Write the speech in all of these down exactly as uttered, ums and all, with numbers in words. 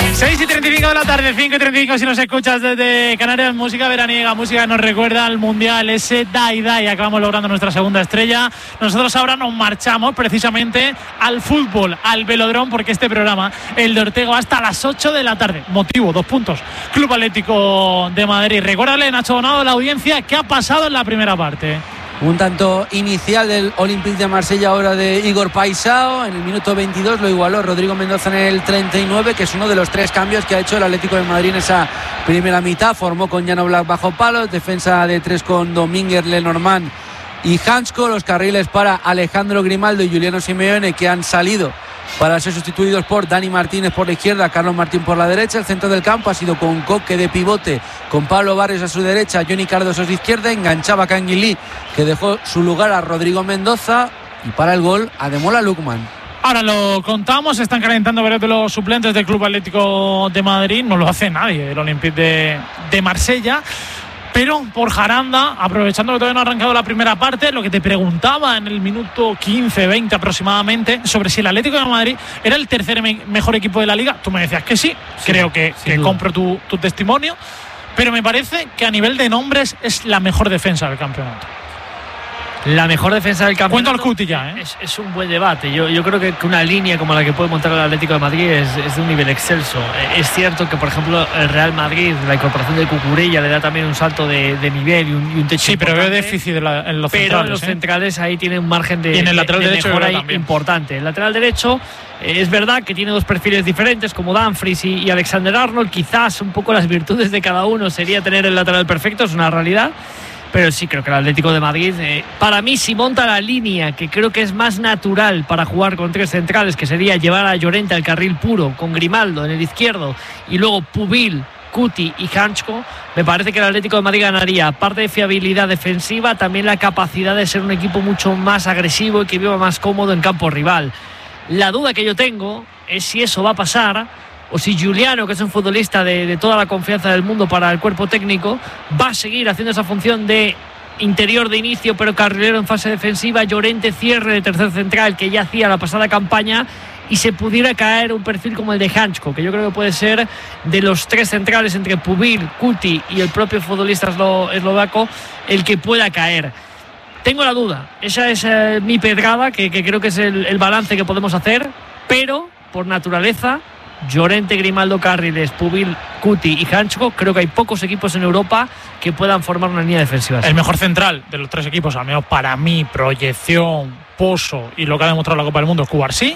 seis y treinta y cinco de la tarde, cinco y treinta y cinco si nos escuchas desde Canarias. Música veraniega, música que nos recuerda al Mundial, ese Dai Dai. Acabamos logrando nuestra segunda estrella. Nosotros ahora nos marchamos precisamente al fútbol, al velodrón, porque este programa, el de Ortega, va hasta las ocho de la tarde. Motivo, dos puntos. Club Atlético de Madrid. Recuérdale, Nacho Donado, la audiencia, ¿qué ha pasado en la primera parte? Un tanto inicial del Olympique de Marsella, ahora de Igor Paisao. En el minuto veintidós lo igualó Rodrigo Mendoza en el treinta y nueve, que es uno de los tres cambios que ha hecho el Atlético de Madrid en esa primera mitad. Formó con Jan Oblak bajo palos, defensa de tres con Domínguez, Lenormand y Hansko. Los carriles para Alejandro Grimaldo y Juliano Simeone, que han salido para ser sustituidos por Dani Martínez por la izquierda, Carlos Martín por la derecha. El centro del campo ha sido con Coque de pivote, con Pablo Barrios a su derecha, Johnny Cardoso a su izquierda. Enganchaba Canguilí, que dejó su lugar a Rodrigo Mendoza, y para el gol Ademola Lookman. Ahora lo contamos, están calentando varios de los suplentes del Club Atlético de Madrid. No lo hace nadie del Olympique de, de Marsella. Pero por Jaranda, aprovechando que todavía no ha arrancado la primera parte, lo que te preguntaba en el minuto quince, veinte aproximadamente, sobre si el Atlético de Madrid era el tercer me- mejor equipo de la Liga, tú me decías que sí, sí creo que, que compro tu, tu testimonio, pero me parece que a nivel de nombres es la mejor defensa del campeonato. La mejor defensa del campeonato. Cuento al Cuti ya, ¿eh? es, es un buen debate. Yo, yo creo que, que una línea como la que puede montar el Atlético de Madrid es, es de un nivel excelso. Es cierto que, por ejemplo, el Real Madrid, la incorporación de Cucurella le da también un salto de, de nivel y un, y un techo. Sí, pero veo déficit en, la, en los pero centrales. Pero en los ¿eh? centrales ahí tiene un margen de, y en el lateral de, de derecho mejora también importante. El lateral derecho eh, es verdad que tiene dos perfiles diferentes, como Dumfries y, y Alexander Arnold. Quizás un poco las virtudes de cada uno sería tener el lateral perfecto, es una realidad. Pero sí creo que el Atlético de Madrid, eh, para mí, si monta la línea que creo que es más natural para jugar con tres centrales, que sería llevar a Llorente al carril puro, con Grimaldo en el izquierdo y luego Pubil, Cuti y Hansko, me parece que el Atlético de Madrid ganaría, aparte de fiabilidad defensiva, también la capacidad de ser un equipo mucho más agresivo y que viva más cómodo en campo rival. La duda que yo tengo es si eso va a pasar, o si Juliano, que es un futbolista de, de toda la confianza del mundo para el cuerpo técnico, va a seguir haciendo esa función de interior de inicio pero carrilero en fase defensiva, Llorente cierre de tercer central, que ya hacía la pasada campaña, y se pudiera caer un perfil como el de Hansko, que yo creo que puede ser de los tres centrales entre Pubil, Cuti y el propio futbolista eslo, eslovaco el que pueda caer. Tengo la duda, esa es eh, mi pedrada, que, que creo que es el, el balance que podemos hacer, pero por naturaleza Llorente, Grimaldo, Carriles, Pubil, Cuti y Hansko, creo que hay pocos equipos en Europa que puedan formar una línea defensiva. El mejor central de los tres equipos, al menos para mí, proyección, pozo y lo que ha demostrado la Copa del Mundo, es Cubarsí.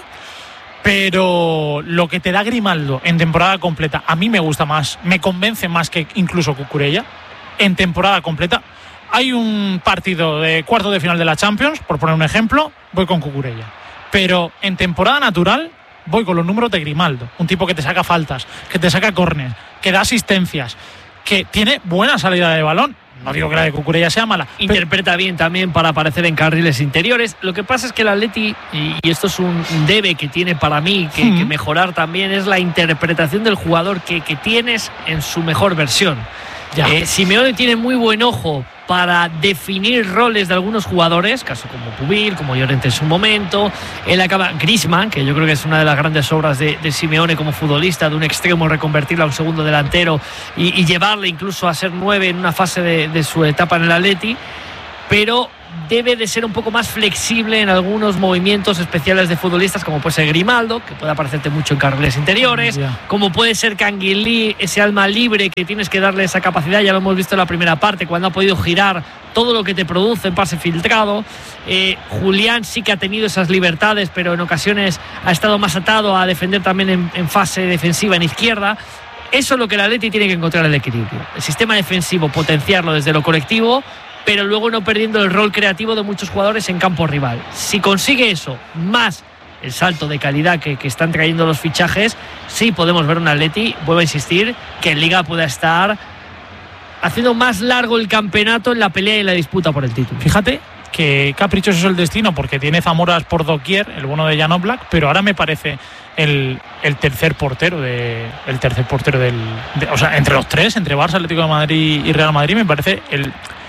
Pero lo que te da Grimaldo en temporada completa, a mí me gusta más, me convence más que incluso Cucurella. En temporada completa, hay un partido de cuarto de final de la Champions, por poner un ejemplo, voy con Cucurella. Pero en temporada natural, voy con los números de Grimaldo, un tipo que te saca faltas, que te saca córner, que da asistencias, que tiene buena salida de balón. No digo que la de Cucurella sea mala. Interpreta pero... bien también para aparecer en carriles interiores. Lo que pasa es que el Atleti, y esto es un debe que tiene para mí que, mm. que mejorar también, es la interpretación del jugador que, que tienes en su mejor versión. Ya. Eh, Simeone tiene muy buen ojo para definir roles de algunos jugadores, caso como Pubil, como Llorente en su momento. Él acaba, Griezmann, que yo creo que es una de las grandes obras de, de Simeone como futbolista, de un extremo reconvertirlo a un segundo delantero y, y llevarle incluso a ser nueve en una fase de, de su etapa en el Atleti, pero debe de ser un poco más flexible en algunos movimientos especiales de futbolistas, como puede ser Grimaldo, que puede aparecerte mucho en carriles interiores, yeah. como puede ser Canguilí, ese alma libre que tienes que darle esa capacidad. Ya lo hemos visto en la primera parte, cuando ha podido girar todo lo que te produce en pase filtrado. eh, Julián sí que ha tenido esas libertades, pero en ocasiones ha estado más atado a defender también en, en fase defensiva en izquierda. Eso es lo que el Atleti tiene que encontrar, el equilibrio, el sistema defensivo, potenciarlo desde lo colectivo, pero luego no perdiendo el rol creativo de muchos jugadores en campo rival. Si consigue eso, más el salto de calidad que, que están trayendo los fichajes, sí podemos ver un Atleti, vuelvo a insistir, que en Liga pueda estar haciendo más largo el campeonato en la pelea y en la disputa por el título. Fíjate que caprichoso es el destino, porque tiene Zamoras por doquier, el bueno de Jan Oblak, pero ahora me parece el, el tercer portero de el tercer portero del de, o sea, entre los tres, entre Barça, Atlético de Madrid y Real Madrid, me parece el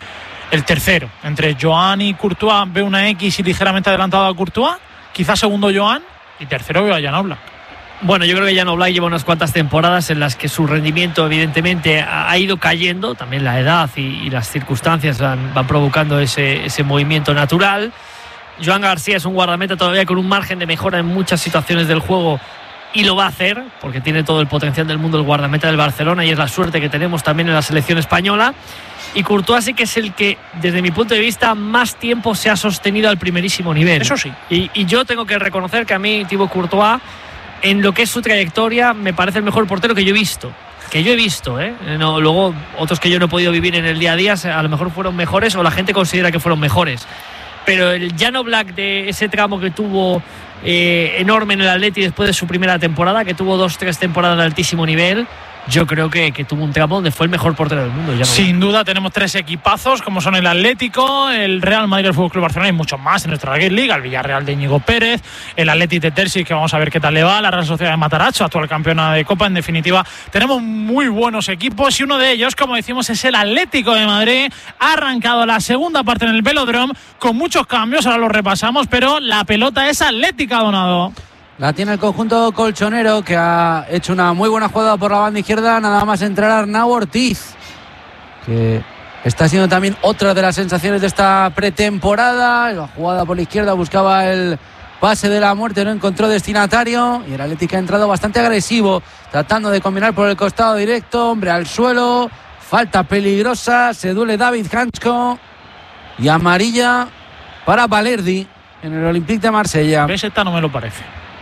El tercero, entre Joan y Courtois, veo una X y ligeramente adelantado a Courtois, quizás segundo Joan, y tercero veo a Jan Oblak. Bueno, yo creo que Jan Oblak lleva unas cuantas temporadas en las que su rendimiento evidentemente ha ido cayendo, también la edad y, y las circunstancias van, van provocando ese, ese movimiento natural. Joan García es un guardameta todavía con un margen de mejora en muchas situaciones del juego y lo va a hacer porque tiene todo el potencial del mundo el guardameta del Barcelona y es la suerte que tenemos también en la selección española. Y Courtois sí que es el que, desde mi punto de vista, más tiempo se ha sostenido al primerísimo nivel. Eso sí. Y, y yo tengo que reconocer que a mí Thibaut Courtois, en lo que es su trayectoria, me parece el mejor portero que yo he visto. Que yo he visto, ¿eh? No, luego, otros que yo no he podido vivir en el día a día, a lo mejor fueron mejores o la gente considera que fueron mejores. Pero el Jan Oblak de ese tramo que tuvo eh, enorme en el Atleti después de su primera temporada, que tuvo dos, tres temporadas de altísimo nivel, yo creo que, que tuvo un tramo donde fue el mejor portero del mundo. Sin duda tenemos tres equipazos como son el Atlético, el Real Madrid, el Fútbol Club Barcelona y muchos más en nuestra Liga, el Villarreal de Íñigo Pérez, el Atleti de Terzic, que vamos a ver qué tal le va, la Real Sociedad de Matarazzo, actual campeona de Copa. En definitiva, tenemos muy buenos equipos y uno de ellos, como decimos, es el Atlético de Madrid. Ha arrancado la segunda parte en el Velódromo con muchos cambios, ahora los repasamos, pero la pelota es atlética, Donado. La tiene el conjunto colchonero, que ha hecho una muy buena jugada por la banda izquierda, nada más entrar Arnau Ortiz, que está siendo también otra de las sensaciones de esta pretemporada. La jugada por la izquierda buscaba el pase de la muerte, no encontró destinatario y el Atlético ha entrado bastante agresivo, tratando de combinar por el costado directo, hombre al suelo, falta peligrosa, se duele David Hansko y amarilla para Balerdi en el Olympique de Marsella. ¿Ves? Esta no me lo parece.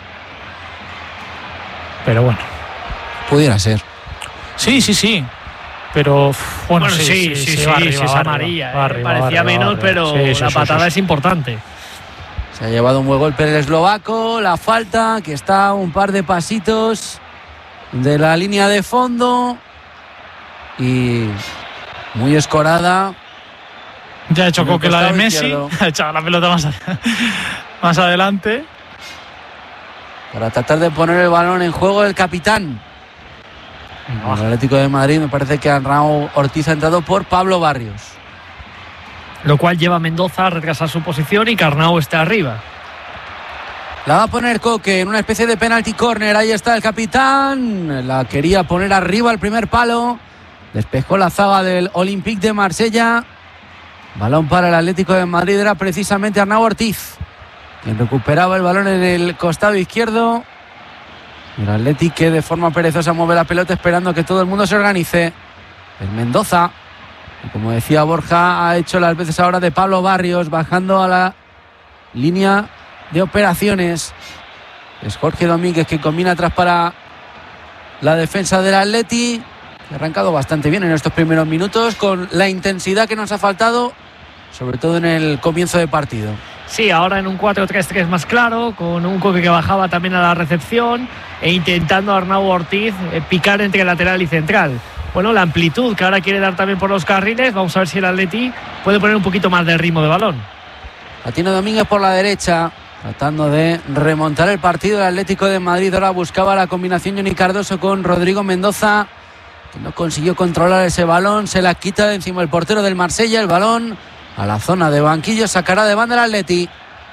Pero bueno. Pudiera ser. Sí, sí, sí. Pero bueno, bueno sí, sí, sí, sí, sí, arriba, sí es amarilla. Arriba, eh. arriba, Parecía arriba, menos, arriba. pero sí, sí, la patada sí, sí. es importante. Se ha llevado un buen golpe el eslovaco. La falta, que está un par de pasitos de la línea de fondo. Y muy escorada. Ya ha hecho coque la de Messi. Izquierdo. Ha echado la pelota más, más adelante. Para tratar de poner el balón en juego el capitán. El Atlético de Madrid, me parece que Arnau Ortiz ha entrado por Pablo Barrios. Lo cual lleva a Mendoza a retrasar su posición y que Arnau esté arriba. La va a poner Coque en una especie de penalty corner. Ahí está el capitán. La quería poner arriba al primer palo. Despejó la zaga del Olympique de Marsella. Balón para el Atlético de Madrid. Era precisamente Arnau Ortiz quien recuperaba el balón en el costado izquierdo. El Atlético, que de forma perezosa mueve la pelota esperando que todo el mundo se organice. El Mendoza, y como decía Borja, ha hecho las veces ahora de Pablo Barrios, bajando a la línea de operaciones. Es Jorge Domínguez que combina atrás para la defensa del Atleti. Ha arrancado bastante bien en estos primeros minutos, con la intensidad que nos ha faltado, sobre todo en el comienzo de partido. Sí, ahora en un cuatro tres tres más claro, con un Coque que bajaba también a la recepción e intentando a Arnau Ortiz eh, picar entre lateral y central. Bueno, la amplitud que ahora quiere dar también por los carriles, vamos a ver si el Atleti puede poner un poquito más de ritmo de balón. La tiene Domínguez por la derecha, tratando de remontar el partido. El Atlético de Madrid ahora buscaba la combinación Johnny Cardoso con Rodrigo Mendoza, que no consiguió controlar ese balón, se la quita de encima el portero del Marsella, el balón a la zona de banquillo, sacará de banda el Atleti.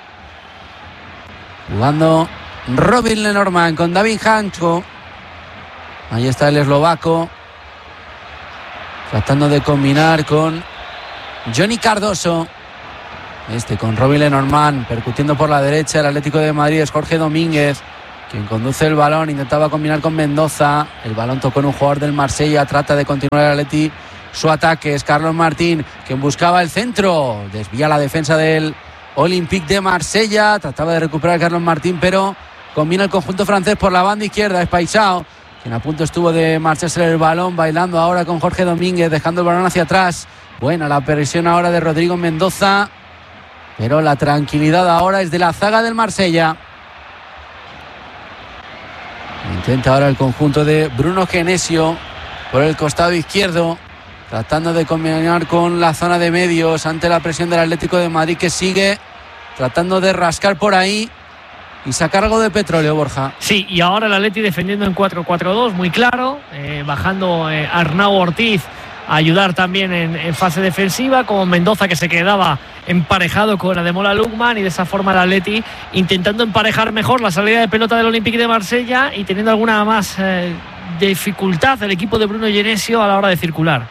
Jugando Robin Lenormand con David Hansko. Ahí está el eslovaco, tratando de combinar con Johnny Cardoso. Este con Robin Lenormand, percutiendo por la derecha. El Atlético de Madrid es Jorge Domínguez quien conduce el balón, intentaba combinar con Mendoza. El balón tocó en un jugador del Marsella, trata de continuar el Atleti su ataque. Es Carlos Martín quien buscaba el centro, desvía la defensa del Olympique de Marsella, trataba de recuperar Carlos Martín, pero combina el conjunto francés por la banda izquierda. Es Paixao quien a punto estuvo de marcharse el balón, bailando ahora con Jorge Domínguez, dejando el balón hacia atrás. Buena la presión ahora de Rodrigo Mendoza, pero la tranquilidad ahora es de la zaga del Marsella. Intenta ahora el conjunto de Bruno Genesio por el costado izquierdo, tratando de combinar con la zona de medios ante la presión del Atlético de Madrid, que sigue tratando de rascar por ahí y sacar algo de petróleo, Borja. Sí, y ahora el Atleti defendiendo en cuatro cuatro dos, muy claro, eh, bajando eh, Arnau Ortiz a ayudar también en, en fase defensiva, como Mendoza, que se quedaba emparejado con Ademola Lookman, y de esa forma el Atleti intentando emparejar mejor la salida de pelota del Olympique de Marsella y teniendo alguna más eh, dificultad el equipo de Bruno Genesio a la hora de circular.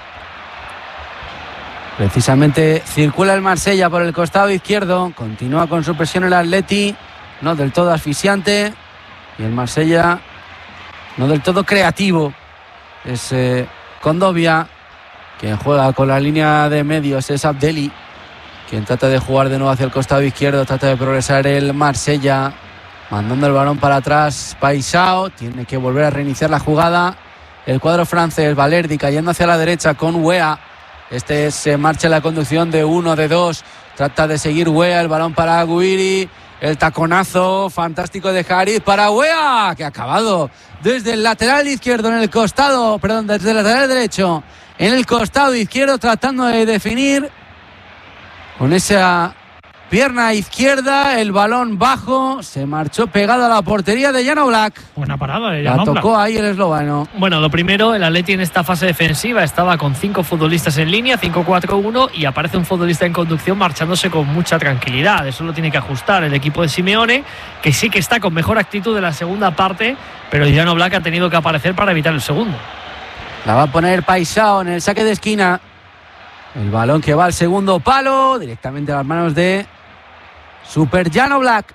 Precisamente circula el Marsella por el costado izquierdo, continúa con su presión el Atleti, no del todo asfixiante, y el Marsella no del todo creativo. Es eh, Condovia quien juega con la línea de medios, es Abdelli quien trata de jugar de nuevo hacia el costado izquierdo, trata de progresar el Marsella, mandando el balón para atrás. Paisao tiene que volver a reiniciar la jugada. El cuadro francés, Valerdi cayendo hacia la derecha con Wea. Este se marcha en la conducción de uno, de dos. Trata de seguir Wea, el balón para Guiri. El taconazo fantástico de Harit para Wea, que ha acabado desde el lateral izquierdo en el costado, perdón, desde el lateral derecho en el costado izquierdo, tratando de definir con esa pierna izquierda, el balón bajo, se marchó pegado a la portería de Jan Oblak. Buena parada de Jan Oblak. La tocó ahí el esloveno. Bueno, lo primero, el Atleti en esta fase defensiva estaba con cinco futbolistas en línea, cinco cuatro uno, y aparece un futbolista en conducción marchándose con mucha tranquilidad. Eso lo tiene que ajustar el equipo de Simeone, que sí que está con mejor actitud de la segunda parte, pero Jan Oblak ha tenido que aparecer para evitar el segundo. La va a poner Paisao en el saque de esquina. El balón que va al segundo palo, directamente a las manos de Super Jan Oblak.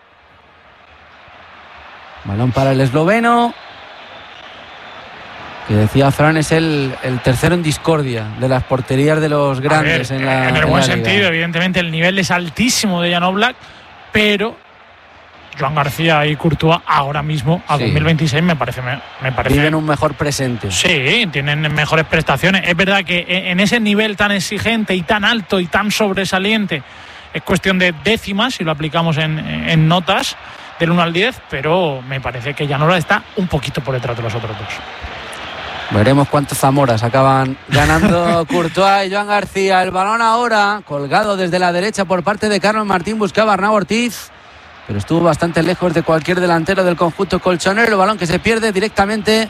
Balón para el esloveno, que decía Fran es el, el tercero en discordia de las porterías de los grandes. Ver, en la en el en buen la sentido, liga. Evidentemente el nivel es altísimo de Jan Oblak, pero Joan García y Courtois ahora mismo a Sí. dos mil veintiséis me parece me, me parece Tienen un mejor presente. Sí, tienen mejores prestaciones. Es verdad que en ese nivel tan exigente y tan alto y tan sobresaliente es cuestión de décimas si lo aplicamos en, en notas del uno al diez, pero me parece que Jan Oblak está un poquito por detrás de los otros dos. Veremos cuántos Zamoras acaban ganando Courtois y Joan García. El balón ahora colgado desde la derecha por parte de Carlos Martín, buscaba a Arnau Ortiz, pero estuvo bastante lejos de cualquier delantero del conjunto colchonero. El balón que se pierde directamente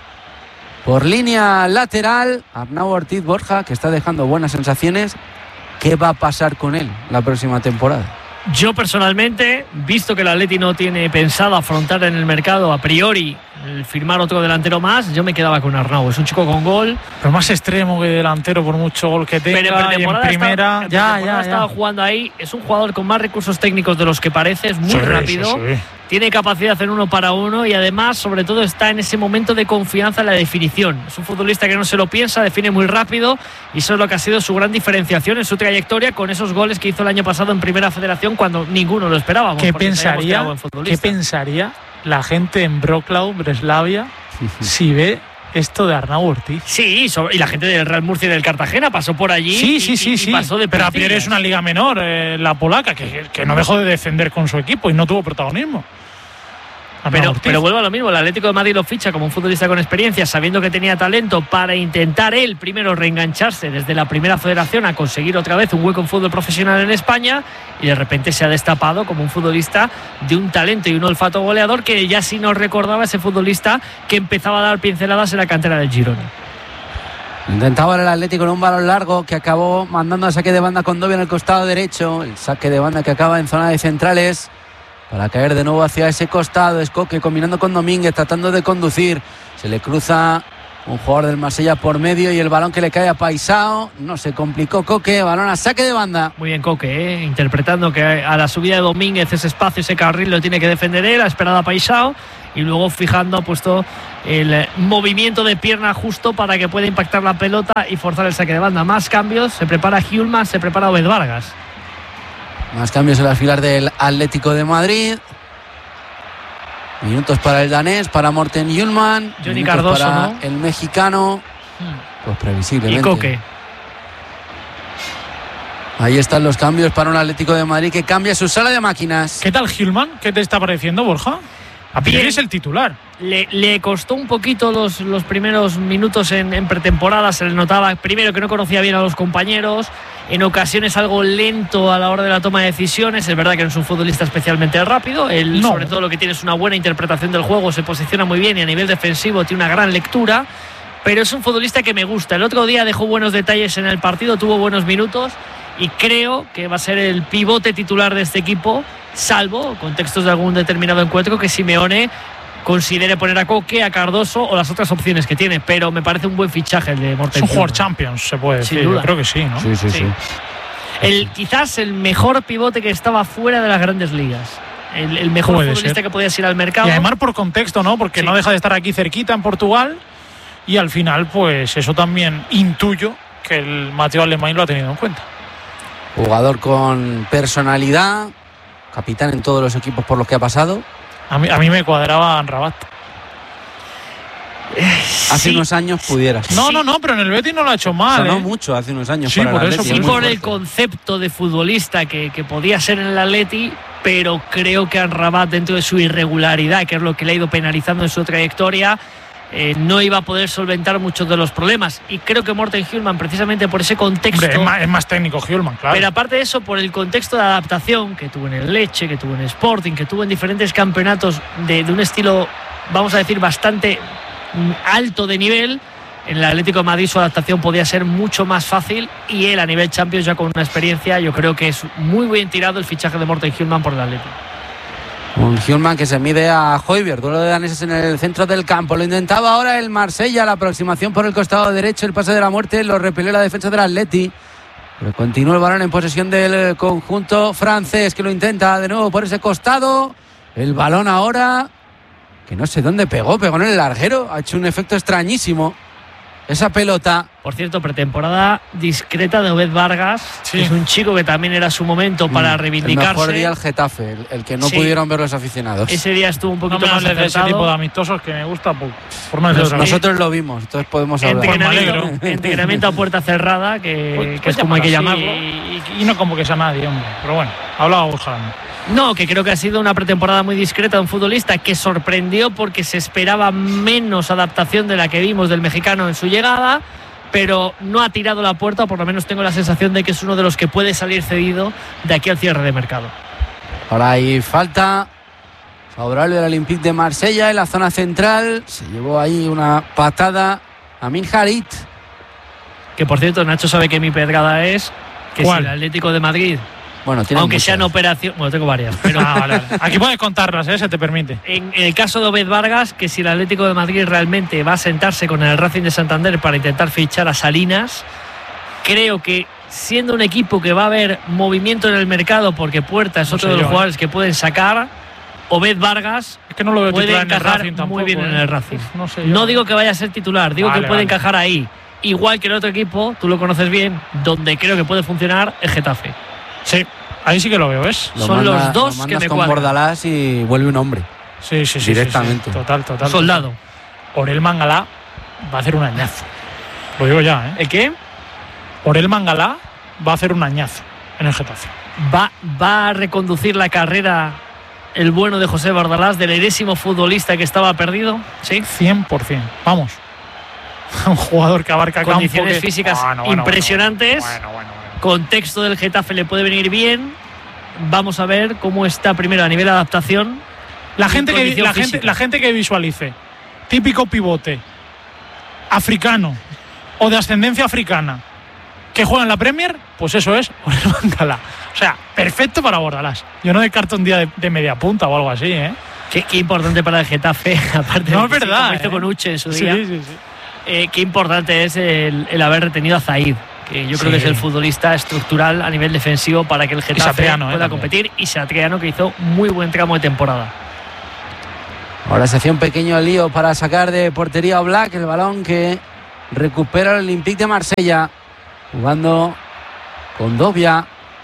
por línea lateral. Arnau Ortiz, Borja, que está dejando buenas sensaciones. ¿Qué va a pasar con él la próxima temporada? Yo personalmente, visto que el Atleti no tiene pensado afrontar en el mercado a priori el firmar otro delantero más, yo me quedaba con Arnau. Es un chico con gol, Pero más extremo que delantero por mucho gol que tenga. pero en Y en pretemporada primera está- en ya, pretemporada ya, estaba ya. jugando ahí. Es un jugador con más recursos técnicos de los que parece, es muy Sí, rápido, sí, sí. tiene capacidad en uno para uno y además, sobre todo, está en ese momento de confianza en la definición. Es un futbolista que no se lo piensa, define muy rápido, y eso es lo que ha sido su gran diferenciación en su trayectoria con esos goles que hizo el año pasado en Primera Federación cuando ninguno lo esperábamos. ¿Qué porque sabíamos que era pensaría, buen ¿Qué futbolista. pensaría la gente en Wrocław, Breslavia, si ve esto de Arnau Ortiz? Sí, so- y la gente del Real Murcia y del Cartagena pasó por allí. Sí, y- sí, sí, y- y sí. pasó de pero a priori puntillas. es una liga menor, eh, la polaca, que, que no dejó de defender con su equipo y no tuvo protagonismo. Arnau Pero, Ortiz. pero vuelvo a lo mismo, el Atlético de Madrid lo ficha como un futbolista con experiencia, sabiendo que tenía talento para intentar él primero reengancharse desde la Primera Federación a conseguir otra vez un hueco en fútbol profesional en España, y de repente se ha destapado como un futbolista de un talento y un olfato goleador que ya sí nos recordaba ese futbolista que empezaba a dar pinceladas en la cantera del Girona. Intentaba el Atlético con un balón largo que acabó mandando a saque de banda con Condovia en el costado derecho. El saque de banda que acaba en zona de centrales para caer de nuevo hacia ese costado. Es Coque combinando con Domínguez, tratando de conducir. Se le cruza un jugador del Marsella por medio y el balón que le cae a Paisao. No se complicó Coque, balón a saque de banda. Muy bien Coque, ¿eh? Interpretando que a la subida de Domínguez ese espacio, ese carril lo tiene que defender él, ha esperado a Paisao, y luego fijando ha puesto el movimiento de pierna justo para que pueda impactar la pelota y forzar el saque de banda. Más cambios, se prepara Hjulman, se prepara Obed Vargas. Más cambios en las filas del Atlético de Madrid. Minutos para el danés, para Morten Hjulman. Johnny Minutos Cardoso, para ¿no? el mexicano. Pues previsiblemente. Y Coque. Ahí están los cambios para un Atlético de Madrid que cambia su sala de máquinas. ¿Qué tal Hjulman? ¿Qué te está pareciendo, Borja? A priori Bien. es el titular. Le, le costó un poquito los, los primeros minutos en, en pretemporada, se le notaba primero que no conocía bien a los compañeros, en ocasiones algo lento a la hora de la toma de decisiones. Es verdad que no es un futbolista especialmente rápido, él No. sobre todo lo que tiene es una buena interpretación del juego, se posiciona muy bien y a nivel defensivo tiene una gran lectura, pero es un futbolista que me gusta. El otro día dejó buenos detalles en el partido, tuvo buenos minutos y creo que va a ser el pivote titular de este equipo, salvo contextos de algún determinado encuentro que Simeone considere poner a Coque, a Cardoso o las otras opciones que tiene, pero me parece un buen fichaje el de Morten. Es un jugador Champions, se puede decir. Yo creo que sí, ¿no? Sí, sí, sí. sí. El, quizás el mejor pivote que estaba fuera de las grandes ligas. El, el mejor puede futbolista ser. Que podías ir al mercado. Y además por contexto, ¿no? Porque sí. no deja de estar aquí cerquita en Portugal y al final, pues eso también intuyo que el Mateo Alemany lo ha tenido en cuenta. Jugador con personalidad, capitán en todos los equipos por los que ha pasado. A mí, a mí me cuadraba Rabat. Hace sí. unos años pudieras. No, no, no, pero en el Betis no lo ha hecho mal. Sonó ¿eh? mucho hace unos años. Sí, para por el eso. Atleti, Sí, por fuerte. el concepto de futbolista que, que podía ser en el Atleti, pero creo que Rabat, dentro de su irregularidad, que es lo que le ha ido penalizando en su trayectoria, eh, no iba a poder solventar muchos de los problemas. Y creo que Morten Hjulmand, precisamente por ese contexto. Hombre, es, más, es más técnico Hjulmand, claro. Pero aparte de eso, por el contexto de adaptación que tuvo en el Lecce, que tuvo en Sporting, que tuvo en diferentes campeonatos de, de un estilo, vamos a decir, bastante alto de nivel. En el Atlético de Madrid su adaptación podía ser mucho más fácil y él a nivel Champions ya con una experiencia, yo creo que es muy bien tirado el fichaje de Morten Hjulmand por el Atlético. Un Hjulmand que se mide a Højbjerg, duelo de daneses en el centro del campo. Lo intentaba ahora el Marsella, la aproximación por el costado derecho, el pase de la muerte, lo repelió la defensa del Atleti. Pero continúa el balón en posesión del conjunto francés, que lo intenta de nuevo por ese costado. El balón ahora, que no sé dónde pegó, pegó en el larguero, ha hecho un efecto extrañísimo esa pelota. Por cierto, pretemporada discreta de Obed Vargas, sí. que es un chico que también era su momento para reivindicarse. El mejor día el Getafe, el, el que no sí. pudieron ver los aficionados. Ese día estuvo un poquito no más acertado. De ese tipo de amistosos que me gusta por, por más Nos, de nosotros lo vimos, entonces podemos hablar. Entrenamiento, entrenamiento a puerta cerrada, que, pues, que es como hay que llamarlo. Y, y no como que sea nadie, hombre. Pero bueno, hablaba Borja. No, que creo que ha sido una pretemporada muy discreta de un futbolista que sorprendió porque se esperaba menos adaptación de la que vimos del mexicano en su llegada, pero no ha tirado la puerta, o por lo menos tengo la sensación de que es uno de los que puede salir cedido de aquí al cierre de mercado. Ahora hay falta favorable al Olympique de Marsella en la zona central. Se llevó ahí una patada a Amin Harit. Que por cierto, Nacho sabe que mi pedrada es que ¿cuál? Si el Atlético de Madrid, bueno, aunque muchas. sean operación, bueno, tengo varias, pero ah, vale, vale. Aquí puedes contarlas, ¿eh? Se te permite. En, en el caso de Obed Vargas, que si el Atlético de Madrid realmente va a sentarse con el Racing de Santander para intentar fichar a Salinas, creo que siendo un equipo que va a haber movimiento en el mercado, porque Puerta es no otro de los yo, jugadores eh. que pueden sacar, Obed Vargas es que no lo veo puede encajar en el tampoco, muy bien eh. en el Racing. No, sé yo. No digo que vaya a ser titular, digo vale, que puede vale. encajar ahí. Igual que el otro equipo, tú lo conoces bien, donde creo que puede funcionar el Getafe. Sí, ahí sí que lo veo, ¿ves? Lo Son manda, los dos lo que me con cuadran. Bordalás y vuelve un hombre. Sí, sí, sí. Directamente. Sí, sí. Total, total. Soldado. Orel Mangalá va a hacer un añazo. Lo digo ya, ¿eh? ¿El qué? Orel Mangalá va a hacer un añazo en el Getafe. Va, va a reconducir la carrera el bueno de José Bordalás, del enésimo futbolista que estaba perdido. Sí, cien por ciento. Vamos. Un jugador que abarca condiciones campo que... físicas bueno, bueno, impresionantes. Bueno, bueno, bueno, bueno. Contexto del Getafe le puede venir bien. Vamos a ver cómo está primero a nivel de adaptación. La gente que la gente, la gente que visualice típico pivote africano o de ascendencia africana que juega en la Premier, pues eso es Orel Mangalá. O sea, perfecto para Bordalás. Yo no descarto un día de, de media punta o algo así, ¿eh? Qué, qué importante para el Getafe, aparte no de es verdad, que hizo ¿eh? con Uche en su sí, día. Sí, sí, sí. Eh, qué importante es el, el haber retenido a Zaid, que yo creo sí. que es el futbolista estructural a nivel defensivo para que el Getafe Satriano, pueda eh, competir, y Satriano, que hizo muy buen tramo de temporada. Ahora se hacía un pequeño lío para sacar de portería a Oblak, el balón que recupera el Olympique de Marsella, jugando con Dobia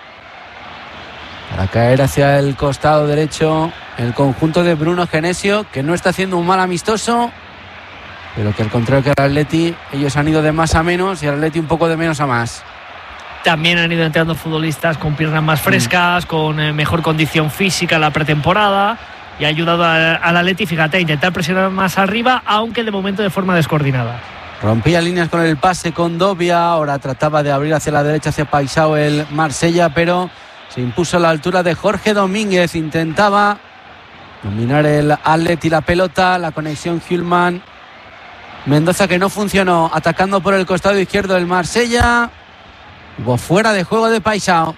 para caer hacia el costado derecho el conjunto de Bruno Genesio, que no está haciendo un mal amistoso, pero que al contrario que el Atleti, ellos han ido de más a menos y el Atleti un poco de menos a más. También han ido entrando futbolistas con piernas más frescas, mm. con eh, mejor condición física en la pretemporada, y ha ayudado a, al Atleti, fíjate, a intentar presionar más arriba, aunque de momento de forma descoordinada. Rompía líneas con el pase con Dobia, ahora trataba de abrir hacia la derecha, hacia Paisao el Marsella, pero se impuso a la altura de Jorge Domínguez, intentaba dominar el Atleti la pelota, la conexión Hjulmand Mendoza, que no funcionó, atacando por el costado izquierdo el Marsella. Hubo fuera de juego de Paisao.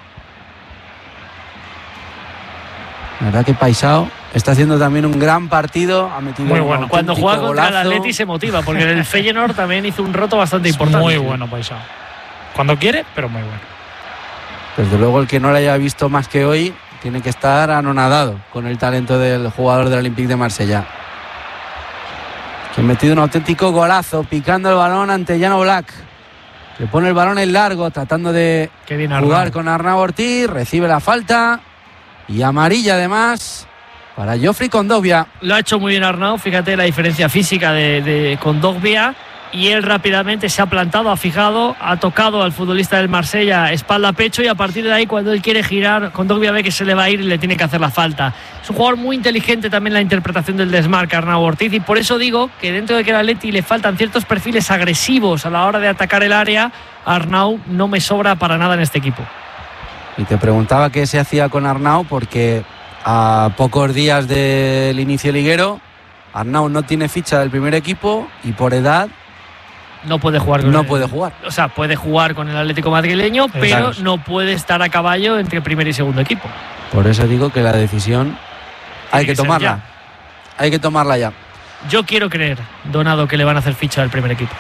La verdad que Paisao está haciendo también un gran partido. Ha metido muy un bueno. Cuando juega contra golazo. el Atleti se motiva, porque en el Feyenoord también hizo un roto bastante importante. Muy bueno Paisao. Cuando quiere, pero muy bueno. Desde luego el que no lo haya visto más que hoy tiene que estar anonadado con el talento del jugador del Olympique de Marsella. Que ha metido un auténtico golazo, picando el balón ante Jan Oblak. Que pone el balón en largo, tratando de Qué bien jugar Arnau. con Arnau Ortiz. Recibe la falta. Y amarilla además para Geoffrey Kondogbia. Lo ha hecho muy bien Arnau, fíjate la diferencia física de, de Kondogbia, y él rápidamente se ha plantado, ha fijado, ha tocado al futbolista del Marsella espalda a pecho, y a partir de ahí cuando él quiere girar, Kondogbia ve que se le va a ir y le tiene que hacer la falta. Es un jugador muy inteligente también en la interpretación del desmarque, Arnau Ortiz, y por eso digo que dentro de que al Atleti le faltan ciertos perfiles agresivos a la hora de atacar el área, Arnau no me sobra para nada en este equipo. Y te preguntaba qué se hacía con Arnau, porque a pocos días del inicio liguero Arnau no tiene ficha del primer equipo y por edad No puede jugar con no el, puede jugar. O sea, puede jugar con el Atlético madrileño, Exacto. pero no puede estar a caballo entre primer y segundo equipo. Por eso digo que la decisión hay que, que ser tomarla. Hay que tomarla ya. Yo quiero creer, Donado, que le van a hacer ficha al primer equipo.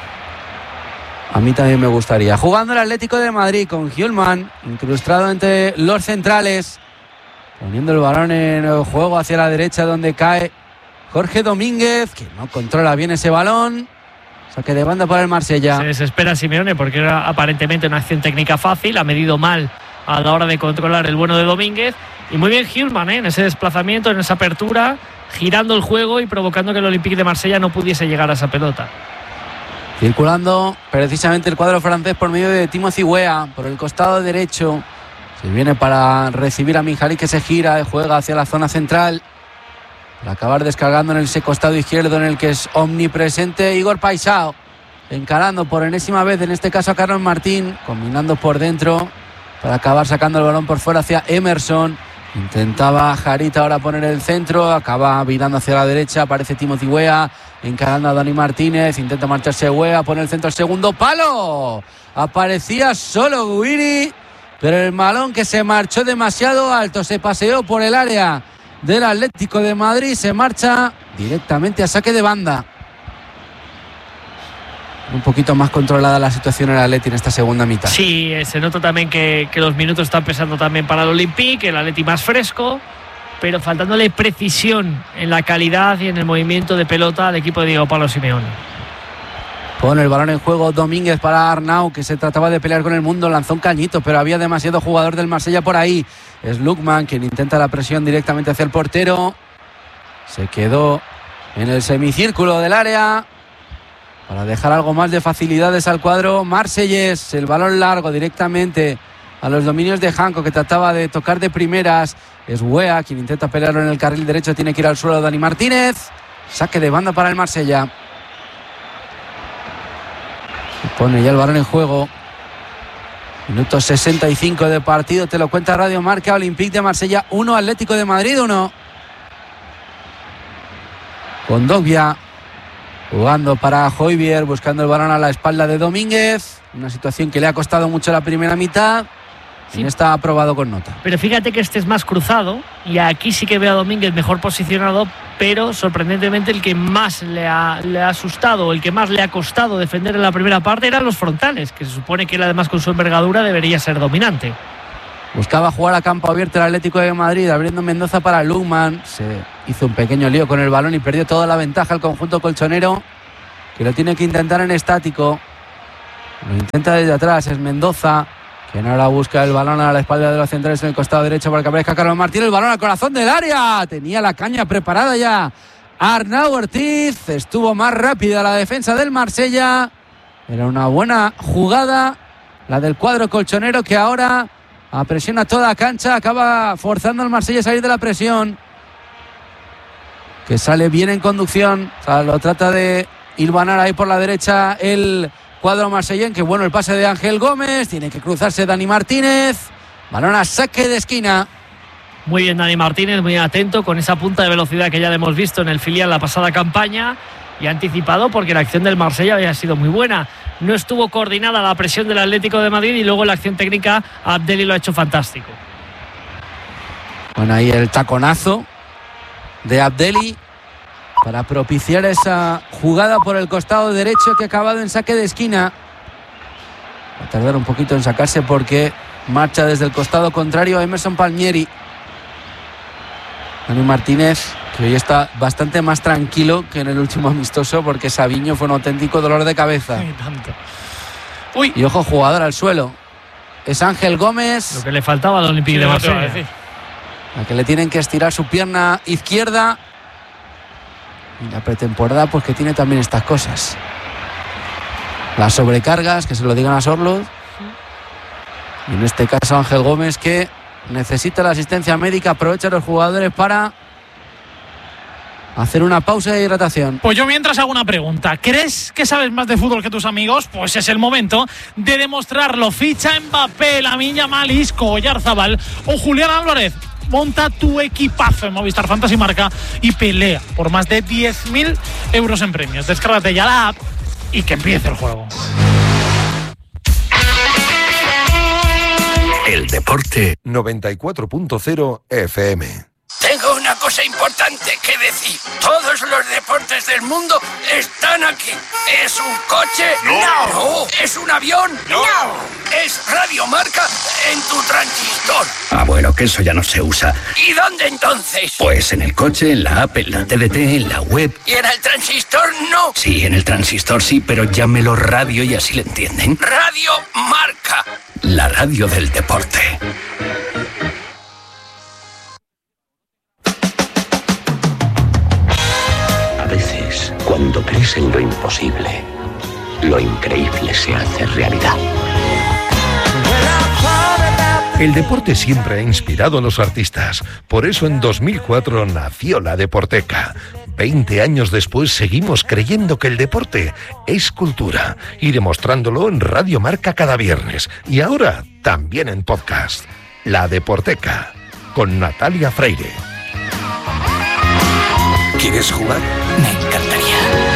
A mí también me gustaría. Jugando el Atlético de Madrid con Hjulman, incrustado entre los centrales, poniendo el balón en el juego hacia la derecha donde cae Jorge Domínguez, que no controla bien ese balón. Saque de banda para el Marsella. Se desespera Simeone porque era aparentemente una acción técnica fácil, ha medido mal a la hora de controlar el bueno de Domínguez, y muy bien Hjulman, ¿eh? En ese desplazamiento, en esa apertura, girando el juego y provocando que el Olympique de Marsella no pudiese llegar a esa pelota. Circulando precisamente el cuadro francés por medio de Timothy Weah por el costado derecho. Se viene para recibir a Mihaly, que se gira y juega hacia la zona central. Para acabar descargando en ese costado izquierdo en el que es omnipresente Igor Paisao. Encarando por enésima vez, en este caso a Carlos Martín. Combinando por dentro para acabar sacando el balón por fuera hacia Emerson. Intentaba Harit ahora poner el centro, acaba virando hacia la derecha, aparece Timothy Weah, encarando a Dani Martínez, intenta marcharse Weah, pone el centro al segundo palo, aparecía solo Guiri, pero el balón que se marchó demasiado alto, se paseó por el área del Atlético de Madrid, se marcha directamente a saque de banda. Un poquito más controlada la situación en el Atleti en esta segunda mitad. Sí, se nota también que, que los minutos están pesando también para el Olympique, el Atleti más fresco, pero faltándole precisión en la calidad y en el movimiento de pelota al equipo de Diego Pablo Simeone. Pone el balón en juego Domínguez para Arnau, que se trataba de pelear con el mundo, lanzó un cañito, pero había demasiado jugador del Marsella por ahí. Es Lukman quien intenta la presión directamente hacia el portero. Se quedó en el semicírculo del área para dejar algo más de facilidades al cuadro marsellés. El balón largo directamente a los dominios de Janko, que trataba de tocar de primeras. Es Weah quien intenta pelearlo en el carril derecho, tiene que ir al suelo Dani Martínez. Saque de banda para el Marsella. Pone ya el balón en juego. Minuto sesenta y cinco de partido, te lo cuenta Radio Marca. Olympique de Marsella uno, Atlético de Madrid uno. Kondogbia jugando para Højbjerg, buscando el balón a la espalda de Domínguez. Una situación que le ha costado mucho la primera mitad. Sí. En esta ha aprobado con nota. Pero fíjate que este es más cruzado, y aquí sí que veo a Domínguez mejor posicionado, pero sorprendentemente el que más le ha, le ha asustado, el que más le ha costado defender en la primera parte eran los frontales, que se supone que él además con su envergadura debería ser dominante. Buscaba jugar a campo abierto el Atlético de Madrid, abriendo Mendoza para Lukman. Se hizo un pequeño lío con el balón y perdió toda la ventaja el conjunto colchonero, que lo tiene que intentar en estático. Lo intenta desde atrás, es Mendoza, quien ahora busca el balón a la espalda de los centrales en el costado derecho para que aparezca Carlos Martín. El balón al corazón del área, tenía la caña preparada ya Arnau Ortiz. Estuvo más rápida la defensa del Marsella. Era una buena jugada la del cuadro colchonero, que ahora a presiona toda cancha, acaba forzando al Marsella a salir de la presión, que sale bien en conducción. O sea, lo trata de hilvanar ahí por la derecha el cuadro marsellén. Que bueno el pase de Ángel Gómez, tiene que cruzarse Dani Martínez, balón a saque de esquina. Muy bien Dani Martínez, muy atento con esa punta de velocidad que ya le hemos visto en el filial la pasada campaña, y ha anticipado porque la acción del Marsella había sido muy buena. no estuvo coordinada la presión del Atlético de Madrid y luego la acción técnica Abdelí lo ha hecho fantástico. Bueno, ahí el taconazo de Abdelí para propiciar esa jugada por el costado derecho que ha acabado en saque de esquina. Va a tardar un poquito en sacarse porque marcha desde el costado contrario Emerson Palmieri. Dani Martínez, que hoy está bastante más tranquilo que en el último amistoso porque Savinho fue un auténtico dolor de cabeza. Sí, tanto. Uy. Y ojo, jugador al suelo. Es Ángel Gómez. Lo que le faltaba al Olympique Sí, de lo te iba a Marsella. decir. A que le tienen que estirar su pierna izquierda. Y la pretemporada, pues que tiene también estas cosas. Las sobrecargas, que se lo digan a Sorloth. Y en este caso Ángel Gómez, que necesita la asistencia médica. Aprovecha a los jugadores para hacer una pausa de hidratación. Pues yo mientras hago una pregunta. ¿Crees que sabes más de fútbol que tus amigos? Pues es el momento de demostrarlo. Ficha Mbappé, Lamine Yamal, Isco, Oyarzabal o Julián Álvarez. Monta tu equipazo en Movistar Fantasy Marca y pelea por más de diez mil euros en premios. Descárgate ya la app y que empiece el juego. El deporte noventa y cuatro punto cero F M. Tengo una cosa importante que decir. Todos los deportes del mundo están aquí. ¿Es un coche? No. no. ¿Es un avión? No. no. ¿Es Radio Marca en tu transistor? Ah, bueno, que eso ya no se usa. ¿Y dónde entonces? Pues en el coche, en la app, en la T D T, en la web. ¿Y en el transistor no? Sí, en el transistor sí, pero llámelo radio y así le entienden. Radio Marca. La radio del deporte. A veces, cuando crees en lo imposible, lo increíble se hace realidad. El deporte siempre ha inspirado a los artistas. Por eso en dos mil cuatro nació la Deporteca. Veinte años después seguimos creyendo que el deporte es cultura y demostrándolo en Radio Marca cada viernes. Y ahora también en podcast. La Deporteca, con Natalia Freire. ¿Quieres jugar? Me encantaría.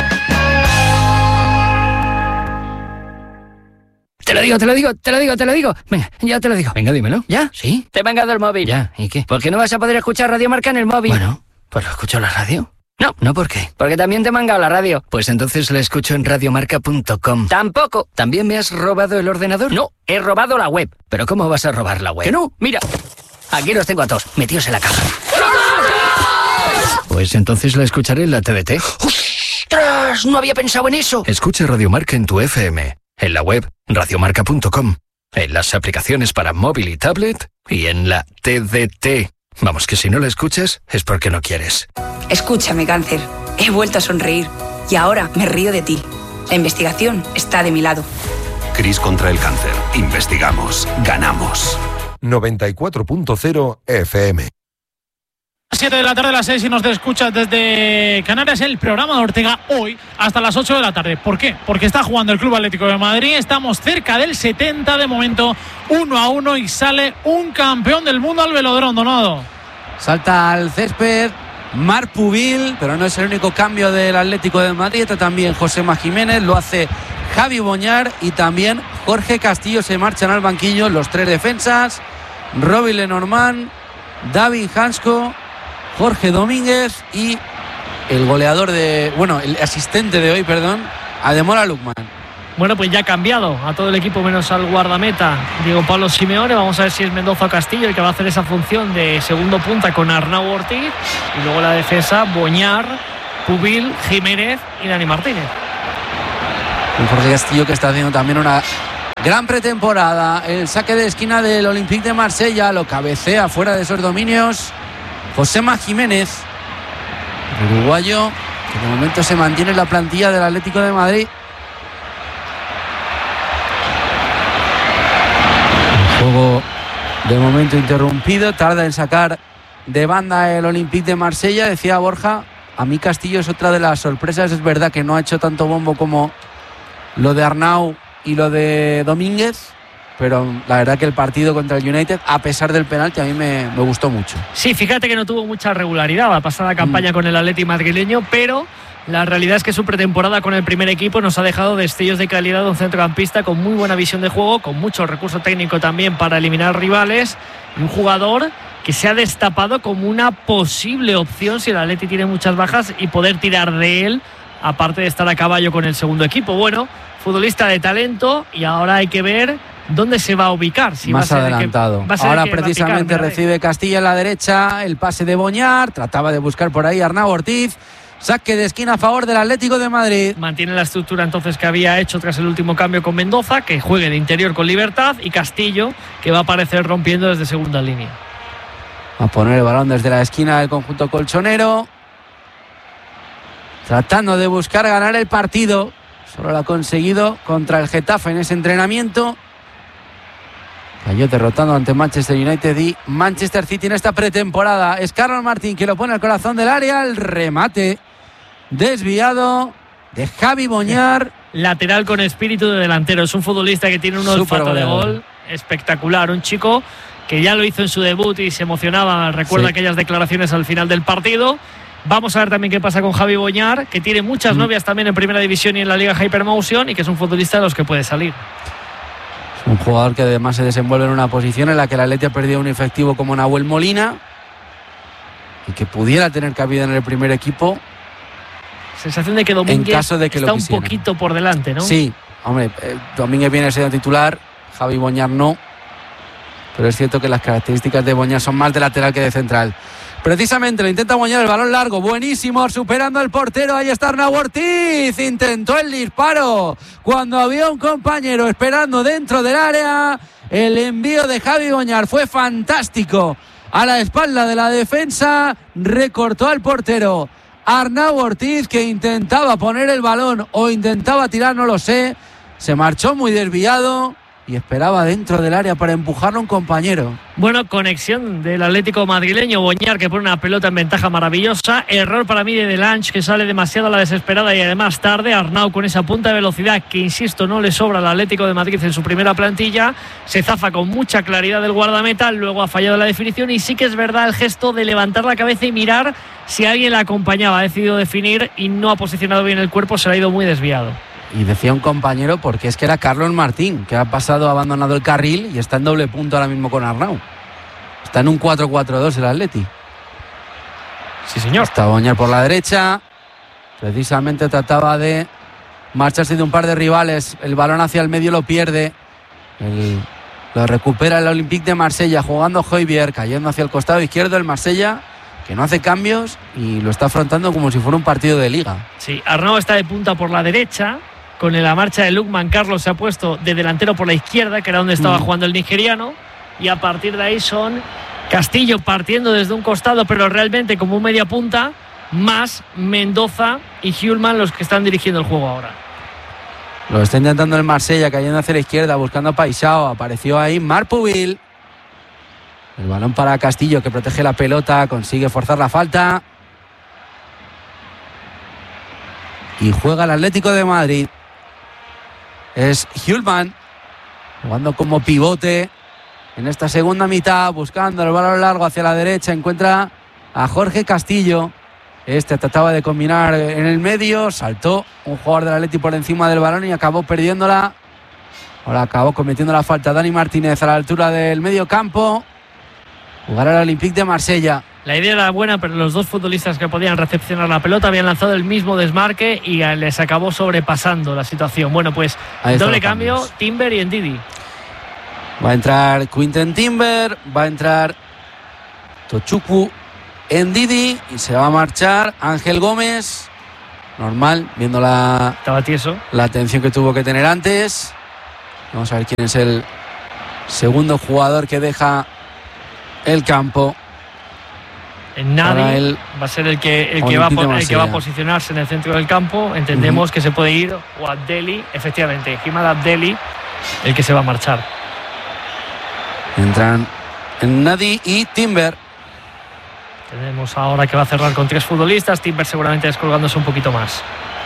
Te lo digo, te lo digo, te lo digo, te lo digo. Venga, ya te lo digo. Venga, dímelo. ¿Ya? ¿Sí? Te he mangado el móvil. Ya, ¿y qué? ¿Por qué no vas a poder escuchar Radio Marca en el móvil? Bueno, pues lo escucho en la radio. No. ¿No por qué? Porque también te he mangado la radio. Pues entonces la escucho en radiomarca punto com. Tampoco. ¿También me has robado el ordenador? No, he robado la web. ¿Pero cómo vas a robar la web? Que no, mira. Aquí los tengo a todos, metidos en la caja. Pues entonces la escucharé en la T D T. ¡Ostras! No había pensado en eso. Escucha Radio Marca en tu F M. En la web, radiomarca punto com, en las aplicaciones para móvil y tablet y en la T D T. Vamos, que si no la escuchas es porque no quieres. Escúchame, cáncer. He vuelto a sonreír y ahora me río de ti. La investigación está de mi lado. Cris contra el cáncer. Investigamos. Ganamos. noventa y cuatro punto cero F M. siete de la tarde, a las seis, y nos escuchas desde Canarias, el programa de Ortega hoy hasta las ocho de la tarde. ¿Por qué? Porque está jugando el Club Atlético de Madrid, estamos cerca del setenta de momento, uno a uno, y sale un campeón del mundo al velodrón, Donado. Salta al césped Marc Pubil, pero no es el único cambio del Atlético de Madrid. Está también Josema Jiménez, lo hace Javi Boñar y también Jorge Castillo. Se marchan al banquillo los tres defensas: Robbie Lenormand, David Hansko, Jorge Domínguez y el goleador de, bueno, el asistente de hoy, perdón, Ademola Lookman. Bueno, pues ya ha cambiado a todo el equipo menos al guardameta Diego Pablo Simeone. Vamos a ver si es Mendoza o Castillo el que va a hacer esa función de segundo punta con Arnau Ortiz. Y luego la defensa, Boñar, Pubil, Jiménez y Dani Martínez. Un Jorge Castillo que está haciendo también una gran pretemporada. El saque de esquina del Olympique de Marsella lo cabecea fuera de esos dominios Josema Jiménez, el uruguayo, que de momento se mantiene en la plantilla del Atlético de Madrid. El juego de momento interrumpido, tarda en sacar de banda el Olympique de Marsella. Decía Borja, a mí Castillo es otra de las sorpresas. Es verdad que no ha hecho tanto bombo como lo de Arnau y lo de Domínguez, pero la verdad que el partido contra el United, a pesar del penalti, a mí me, me gustó mucho. Sí, fíjate que no tuvo mucha regularidad la pasada campaña mm. con el Atleti madrileño, pero La realidad es que su pretemporada con el primer equipo nos ha dejado destellos de calidad de un centrocampista con muy buena visión de juego, con mucho recurso técnico también para eliminar rivales, y un jugador que se ha destapado como una posible opción si el Atleti tiene muchas bajas y poder tirar de él, aparte de estar a caballo con el segundo equipo. Bueno, futbolista de talento, y ahora hay que ver dónde se va a ubicar. Si Más va a ser adelantado. Que, va a ser ahora que precisamente va a picar, recibe Castilla en la derecha, el pase de Boñar, trataba de buscar por ahí Arnau Ortiz. Saque de esquina a favor del Atlético de Madrid. Mantiene la estructura entonces que había hecho tras el último cambio con Mendoza, que juegue de interior con libertad, y Castillo, que va a aparecer rompiendo desde segunda línea. A poner el balón desde la esquina del conjunto colchonero, tratando de buscar ganar el partido. Solo lo ha conseguido contra el Getafe en ese entrenamiento. Cayó derrotando ante Manchester United y Manchester City en esta pretemporada. Es Carlos Martín que lo pone al corazón del área. El remate desviado de Javi Boñar. Lateral con espíritu de delantero. Es un futbolista que tiene un olfato de gol espectacular. Un chico que ya lo hizo en su debut y se emocionaba. Recuerda sí. aquellas declaraciones al final del partido. Vamos a ver también qué pasa con Javi Boñar, que tiene muchas mm. novias también en Primera División y en la Liga Hypermotion, y que es un futbolista de los que puede salir. Un jugador que además se desenvuelve en una posición en la que el Atleti ha perdido un efectivo como Nahuel Molina y que pudiera tener cabida en el primer equipo. Sensación de que Domínguez en caso de que está lo un poquito por delante, ¿no? Sí, hombre, eh, Domínguez viene siendo titular, Javi Boñar no, pero es cierto que las características de Boñar son más de lateral que de central. Precisamente le intenta Boñar, el balón largo, buenísimo, superando al portero. Ahí está Arnau Ortiz, intentó el disparo cuando había un compañero esperando dentro del área. El envío de Javi Boñar fue fantástico, a la espalda de la defensa, recortó al portero Arnau Ortiz, que intentaba poner el balón o intentaba tirar, no lo sé, se marchó muy desviado y esperaba dentro del área para empujarlo a un compañero. Bueno, conexión del Atlético madrileño. Boñar, que pone una pelota en ventaja maravillosa. Error para mí de Delange, que sale demasiado a la desesperada y además tarde. Arnau con esa punta de velocidad que, insisto, no le sobra al Atlético de Madrid en su primera plantilla. Se zafa con mucha claridad del guardameta, luego ha fallado la definición, y sí que es verdad el gesto de levantar la cabeza y mirar si alguien la acompañaba. Ha decidido definir y no ha posicionado bien el cuerpo, se le ha ido muy desviado. Y decía un compañero, porque es que era Carlos Martín, que ha pasado, ha abandonado el carril y está en doble punto ahora mismo con Arnau. Está en un cuatro cuatro dos el Atleti. Sí, señor. Está Boñar por la derecha. Precisamente trataba de marcharse de un par de rivales. El balón hacia el medio lo pierde. El, lo recupera el Olympique de Marsella, jugando Højbjerg, cayendo hacia el costado izquierdo el Marsella, que no hace cambios y lo está afrontando como si fuera un partido de liga. Sí, Arnau está de punta por la derecha. Con la marcha de Lukman, Carlos se ha puesto de delantero por la izquierda, que era donde estaba mm. jugando el nigeriano, y a partir de ahí son Castillo partiendo desde un costado, pero realmente como un media punta, más Mendoza y Hjulman los que están dirigiendo el juego ahora. Lo está intentando el Marsella, cayendo hacia la izquierda, buscando a Paisao. Apareció ahí Marc Pubil. El balón para Castillo, que protege la pelota, consigue forzar la falta. Y juega el Atlético de Madrid. Es Hjulman, jugando como pivote en esta segunda mitad, buscando el balón largo hacia la derecha. Encuentra a Jorge Castillo. Este trataba de combinar en el medio, saltó un jugador del Atleti por encima del balón y acabó perdiéndola. Ahora acabó cometiendo la falta Dani Martínez a la altura del medio campo. Jugará el Olympique de Marsella. La idea era buena, pero los dos futbolistas que podían recepcionar la pelota habían lanzado el mismo desmarque y les acabó sobrepasando la situación. Bueno, pues doble cambio, cambios. Timber y Ndidi. Va a entrar Quinten Timber, va a entrar Tochukwu Ndidi y se va a marchar Ángel Gómez. Normal, viendo la, Estaba tieso. la atención que tuvo que tener antes. Vamos a ver quién es el segundo jugador que deja el campo. Nadie va a ser el que, el, que va a, el que va a posicionarse en el centro del campo. Entendemos uh-huh. que se puede ir o Abdelli, efectivamente, Jimad Abdelli, el que se va a marchar. Entran Nadi y Timber. Tenemos ahora que va a cerrar con tres futbolistas. Timber seguramente descolgándose un poquito más.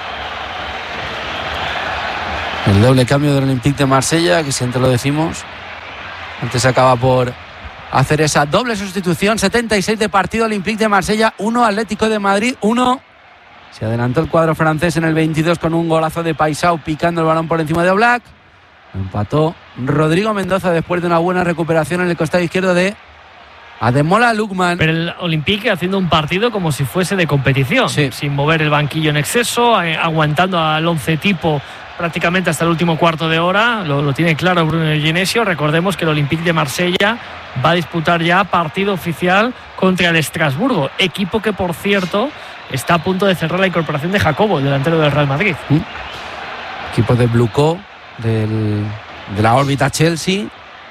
El doble cambio del Olympique de Marsella, que siempre lo decimos. Antes acaba por hacer esa doble sustitución. setenta y seis de partido, Olympique de Marsella uno, Atlético de Madrid uno. Se adelantó el cuadro francés en el veintidós con un golazo de Paisao picando el balón por encima de Oblak. Empató Rodrigo Mendoza después de una buena recuperación en el costado izquierdo de Ademola Lookman. Pero el Olympique haciendo un partido como si fuese de competición, sí. sin mover el banquillo en exceso, eh, aguantando al once tipo prácticamente hasta el último cuarto de hora. Lo, lo tiene claro Bruno Genesio. Recordemos que el Olympique de Marsella va a disputar ya partido oficial contra el Estrasburgo, equipo que, por cierto, está a punto de cerrar la incorporación de Jacobo, el delantero del Real Madrid. ¿Mm? Equipo de Blucó, del, de la órbita Chelsea.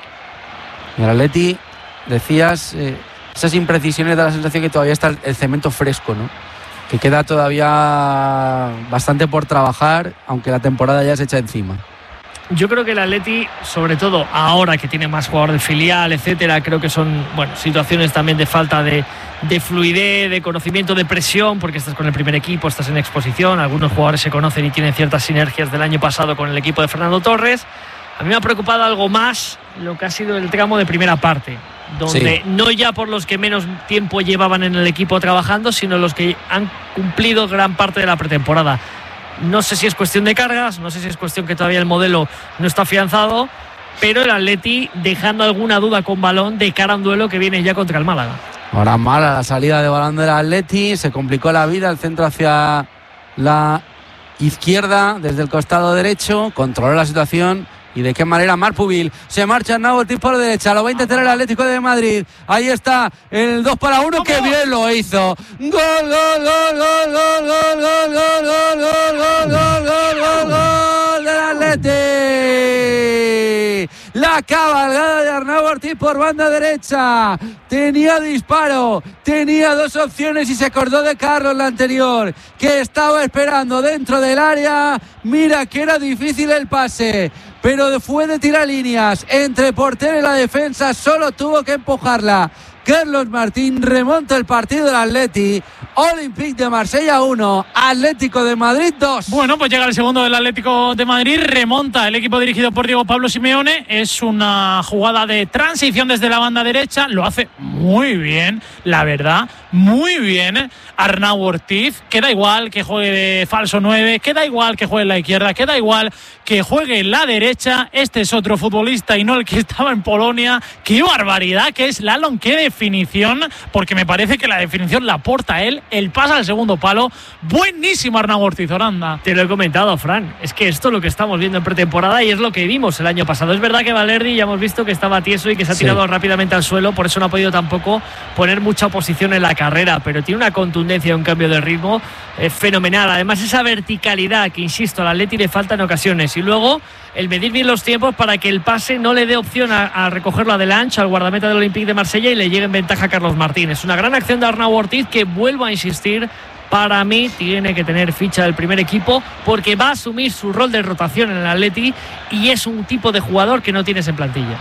Y el Atleti, decías, eh, esas imprecisiones da la sensación que todavía está el cemento fresco, ¿no? Que queda todavía bastante por trabajar, aunque la temporada ya se echa encima. Yo creo que el Atleti, sobre todo ahora que tiene más jugador de filial, etcétera, creo que son, bueno, situaciones también de falta de, de fluidez, de conocimiento, de presión, porque estás con el primer equipo, estás en exposición, algunos jugadores se conocen y tienen ciertas sinergias del año pasado con el equipo de Fernando Torres. A mí me ha preocupado algo más lo que ha sido el tramo de primera parte, donde sí. no ya por los que menos tiempo llevaban en el equipo trabajando, sino los que han cumplido gran parte de la pretemporada. No sé si es cuestión de cargas, no sé si es cuestión que todavía el modelo no está afianzado, pero el Atleti dejando alguna duda con balón de cara a un duelo que viene ya contra el Málaga. Ahora mala la salida de balón del Atleti, se complicó la vida, el centro hacia la izquierda desde el costado derecho, controló la situación. ¿Y de qué manera? Marpubil se marcha Arnau Ortiz por la derecha, lo va a intentar el Atlético de Madrid. Ahí está el dos para uno, que bien lo hizo. Gol, gol, gol, gol, gol, gol, gol, gol, gol, gol, gol, gol, gol del Atleti. La cabalgada de Arnau Ortiz por banda derecha. Tenía disparo, tenía dos opciones y se acordó de Carlos, la anterior, que estaba esperando dentro del área. Mira que era difícil el pase, pero fue de tirar líneas entre portero y la defensa, solo tuvo que empujarla. Carlos Martín remonta el partido del Atleti. Olympique de Marsella uno, Atlético de Madrid dos. Bueno, pues llega el segundo del Atlético de Madrid, remonta el equipo dirigido por Diego Pablo Simeone. Es una jugada de transición desde la banda derecha, lo hace muy bien, la verdad, muy bien Arnau Ortiz. Queda igual que juegue de falso nueve, queda igual que juegue en la izquierda, queda igual que juegue en la derecha. Este es otro futbolista y no el que estaba en Polonia. ¡Qué barbaridad que es Lalon! ¡Qué definición! Porque me parece que la definición la aporta él, el pasa al segundo palo. Buenísimo Arnau Ortiz, Oranda. Te lo he comentado, Fran, es que esto es lo que estamos viendo en pretemporada y es lo que vimos el año pasado. Es verdad que Valerdi ya hemos visto que estaba tieso y que se ha tirado sí. rápidamente al suelo, por eso no ha podido tampoco poner mucha oposición en la carrera, pero tiene una contundencia y un cambio de ritmo eh, fenomenal. Además, esa verticalidad que, insisto, al Atleti le falta en ocasiones, y luego el medir bien los tiempos para que el pase no le dé opción a, a recogerlo de ancho al guardameta del Olympique de Marsella y le llegue en ventaja a Carlos Martín. Es una gran acción de Arnau Ortiz que, vuelvo a insistir, para mí tiene que tener ficha del primer equipo porque va a asumir su rol de rotación en el Atleti y es un tipo de jugador que no tienes en plantilla.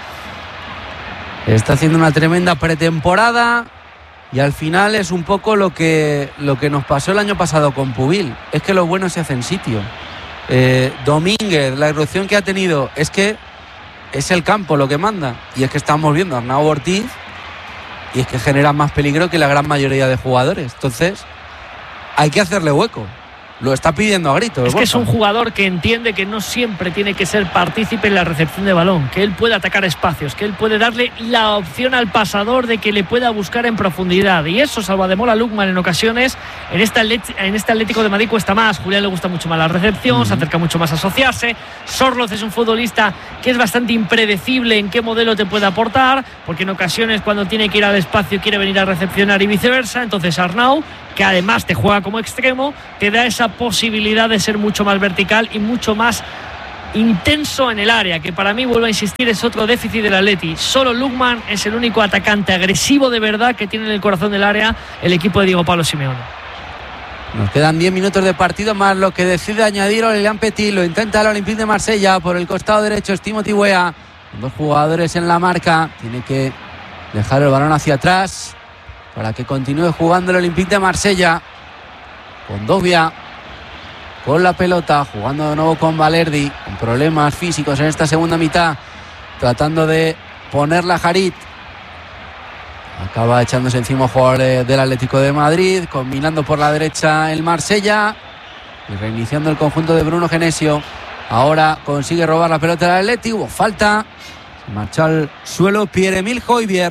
Está haciendo una tremenda pretemporada y al final es un poco lo que, lo que nos pasó el año pasado con Pubil. Es que lo bueno se hace en sitio. Eh, Domínguez, la irrupción que ha tenido, es que es el campo lo que manda, y es que estamos viendo a Arnau Ortiz y es que genera más peligro que la gran mayoría de jugadores. Entonces hay que hacerle hueco, lo está pidiendo a gritos. Es que es un jugador que entiende que no siempre tiene que ser partícipe en la recepción de balón, que él puede atacar espacios, que él puede darle la opción al pasador de que le pueda buscar en profundidad, y eso, salvo a Ademola Lookman en ocasiones, en este, Atlético, en este Atlético de Madrid cuesta más. Julián le gusta mucho más la recepción, uh-huh. se acerca mucho más a asociarse. Sorloz es un futbolista que es bastante impredecible en qué modelo te puede aportar, porque en ocasiones cuando tiene que ir al espacio quiere venir a recepcionar y viceversa. Entonces Arnau, que además te juega como extremo, te da esa posibilidad de ser mucho más vertical y mucho más intenso en el área, que para mí, vuelvo a insistir, es otro déficit del Atleti. Solo Lookman es el único atacante agresivo de verdad que tiene en el corazón del área el equipo de Diego Pablo Simeone. Nos quedan diez minutos de partido más lo que decide añadir Aurélien Petit. Lo intenta el Olympique de Marsella por el costado derecho, es Timothy Weah, dos jugadores en la marca, tiene que dejar el balón hacia atrás para que continúe jugando el Olympique de Marsella con Dobia, con la pelota, jugando de nuevo con Valerdi, con problemas físicos en esta segunda mitad, tratando de ponerla Harit. Acaba echándose encima un jugador de, del Atlético de Madrid, combinando por la derecha el Marsella y reiniciando el conjunto de Bruno Genesio. Ahora consigue robar la pelota del Atleti, hubo falta, se marchó al suelo Pierre-Emile Højbjerg.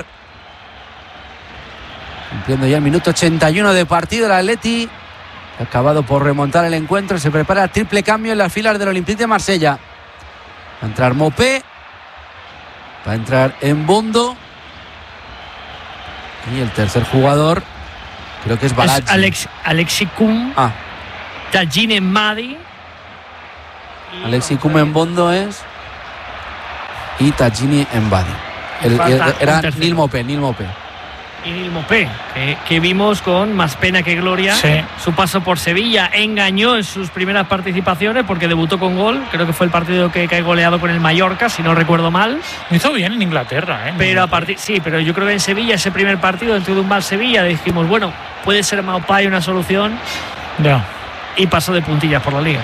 Cumpliendo ya el minuto ochenta y uno de partido, el Atleti ha acabado por remontar el encuentro, se prepara el triple cambio en las filas del Olympique de Marsella. Va a entrar Mopé, va a entrar Mbondo. Y el tercer jugador creo que es Baladji. Es Alex, Alexi Cum, ah. Tajine Madi. Alexi Cum Mbondo es y Tajini Mbadi. El, el, era Nil Mopé, Nil Mopé. Y Nil Mopé, que, que vimos con más pena que gloria sí. su paso por Sevilla. Engañó en sus primeras participaciones porque debutó con gol. Creo que fue el partido que cae goleado con el Mallorca, si no recuerdo mal. Hizo bien en Inglaterra, ¿eh? Pero a partir, sí, pero yo creo que en Sevilla, ese primer partido, dentro de un mal Sevilla, dijimos, bueno, puede ser Maupay una solución. Ya. Y pasó de puntillas por la liga.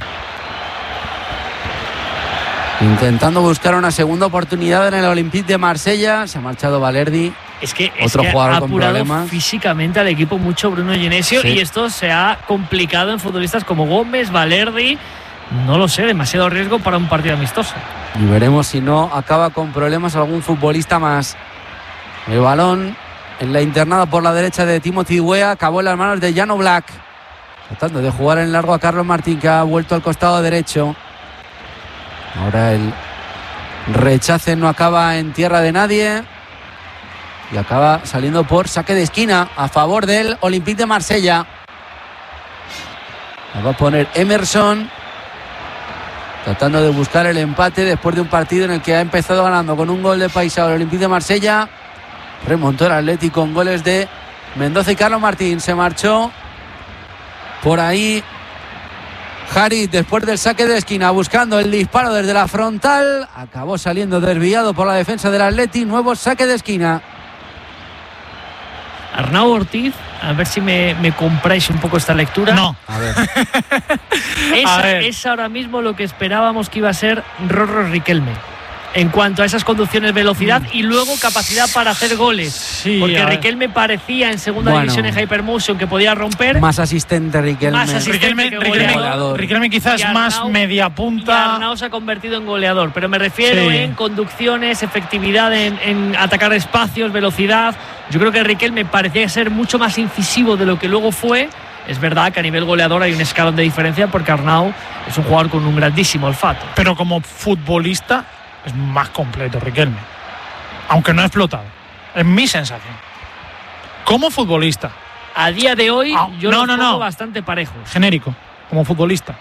Intentando buscar una segunda oportunidad en el Olympique de Marsella. Se ha marchado Valerdi. Es que, Otro es que jugador ha con apurado problemas. físicamente al equipo mucho Bruno Genesio, sí. Y esto se ha complicado en futbolistas como Gómez, Valerdi. No lo sé, demasiado riesgo para un partido amistoso. Y veremos si no acaba con problemas algún futbolista más. El balón en la internada por la derecha de Timothy Weah acabó en las manos de Jan Oblak. Tratando de jugar en largo a Carlos Martín, que ha vuelto al costado derecho. Ahora el rechace no acaba en tierra de nadie. Y acaba saliendo por saque de esquina a favor del Olympique de Marsella. La va a poner Emerson, tratando de buscar el empate después de un partido en el que ha empezado ganando con un gol de Paisao el Olympique de Marsella. Remontó el Atlético con goles de Mendoza y Carlos Martín. Se marchó por ahí Harit después del saque de esquina, buscando el disparo desde la frontal. Acabó saliendo desviado por la defensa del Atleti. Nuevo saque de esquina. Arnau Ortiz, a ver si me, me compráis un poco esta lectura. No. A ver. Es, a ver. es ahora mismo lo que esperábamos que iba a ser Rorro Riquelme. En cuanto a esas conducciones, velocidad mm. y luego capacidad para hacer goles. Sí, porque Riquelme parecía en segunda bueno, división en Hypermotion que podía romper. Más asistente Riquelme. Más asistente Riquelme, que Riquelme, goleador. Riquelme quizás Y Arnau, más media punta. Y Arnau se ha convertido en goleador. Pero me refiero sí. en conducciones, efectividad en, en atacar espacios, velocidad. Yo creo que Riquelme parecía ser mucho más incisivo de lo que luego fue. Es verdad que a nivel goleador hay un escalón de diferencia porque Arnau es un jugador con un grandísimo olfato. Pero como futbolista es más completo Riquelme, aunque no ha explotado. Es mi sensación. Como futbolista. A día de hoy ah, yo no, lo no, pongo no. bastante parejos. Genérico, como futbolista.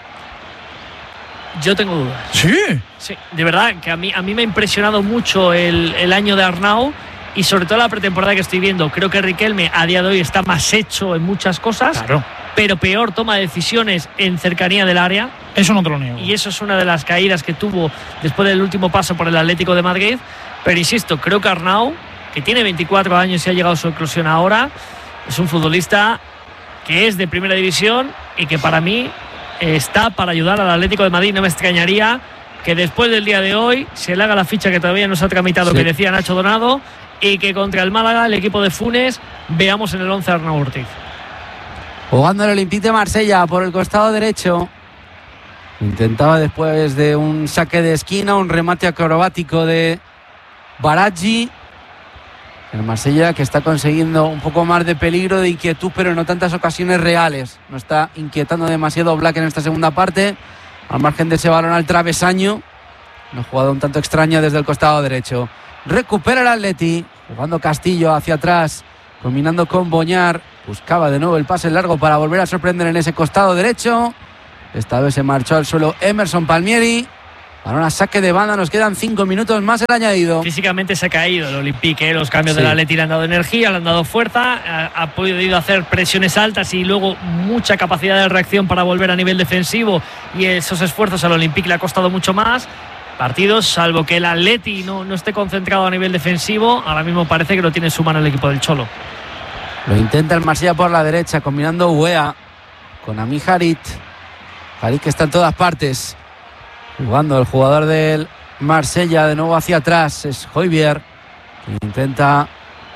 Yo tengo dudas. Sí. Sí, de verdad que a mí, a mí me ha impresionado mucho el, el año de Arnau y sobre todo la pretemporada que estoy viendo. Creo que Riquelme a día de hoy está más hecho en muchas cosas, claro, pero peor toma decisiones en cercanía del área. Eso no te lo niego. Y eso es una de las caídas que tuvo después del último paso por el Atlético de Madrid. Pero insisto, creo que Arnau, que tiene veinticuatro años y ha llegado a su eclosión ahora, es un futbolista que es de primera división y que para mí está para ayudar al Atlético de Madrid. No me extrañaría que después del día de hoy se le haga la ficha que todavía no se ha tramitado, sí, que decía Nacho Donado, y que contra el Málaga, el equipo de Funes, veamos en el once a Arnau Ortiz. Jugando el Olympique de Marsella por el costado derecho. Intentaba después de un saque de esquina, un remate acrobático de Baladji. El Marsella que está consiguiendo un poco más de peligro, de inquietud, pero no tantas ocasiones reales. No está inquietando demasiado Black en esta segunda parte. Al margen de ese balón al travesaño. Una jugada un tanto extraña desde el costado derecho. Recupera el Atleti. Jugando Castillo hacia atrás. Combinando con Boñar. Buscaba de nuevo el pase largo para volver a sorprender en ese costado derecho. Esta vez se marchó al suelo Emerson Palmieri. Para un saque de banda, nos quedan cinco minutos más el añadido. Físicamente se ha caído el Olympique, ¿eh? Los cambios sí. del Atleti le han dado energía, le han dado fuerza, ha, ha podido hacer presiones altas y luego mucha capacidad de reacción para volver a nivel defensivo, y esos esfuerzos al Olympique le ha costado mucho más. Partidos, salvo que el Atleti no, no esté concentrado a nivel defensivo, ahora mismo parece que lo tiene en su mano el equipo del Cholo. Lo intenta el Marsella por la derecha, combinando Weah con Ami Harit. Harit que está en todas partes. Jugando el jugador del Marsella de nuevo hacia atrás. Es Højbjerg, que intenta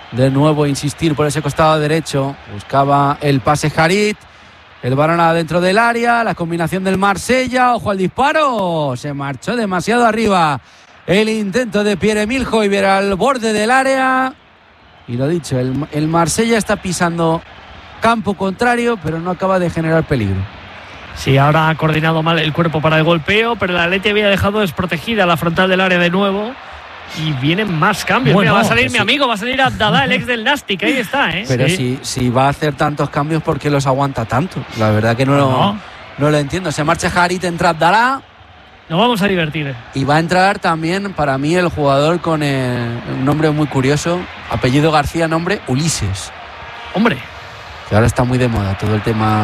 de nuevo insistir por ese costado derecho. Buscaba el pase Harit. El balón adentro del área. La combinación del Marsella. Ojo al disparo. Se marchó demasiado arriba. El intento de Pierre-Emile Højbjerg al borde del área. Y lo dicho, el, el Marsella está pisando campo contrario, pero no acaba de generar peligro. Sí, ahora ha coordinado mal el cuerpo para el golpeo, pero el Atleti había dejado desprotegida la frontal del área de nuevo. Y vienen más cambios. Bueno, Mira, va a salir pues mi sí. amigo, va a salir Abdalá, el ex del Nastic. Ahí está, ¿eh? Pero sí. si, si va a hacer tantos cambios, ¿por qué los aguanta tanto? La verdad que no, No. Lo, no lo entiendo. Se marcha Harit, entra Abdalá. Nos vamos a divertir. Y va a entrar también, para mí, el jugador con el, un nombre muy curioso. Apellido García, nombre Ulises. Hombre. Que ahora está muy de moda todo el tema...